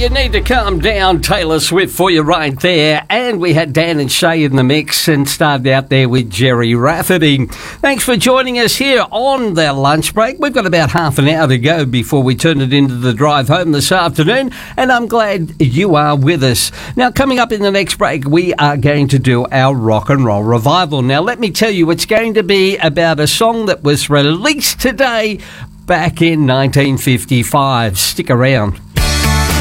You need to calm down, Taylor Swift, for you right there. And we had Dan and Shay in the mix and started out there with Jerry Rafferty. Thanks for joining us here on the lunch break. We've got about half an hour to go before we turn it into the drive home this afternoon, and I'm glad you are with us. Now, coming up in the next break, we are going to do our rock and roll revival. Now, let me tell you, it's going to be about a song that was released today back in 1955. Stick around.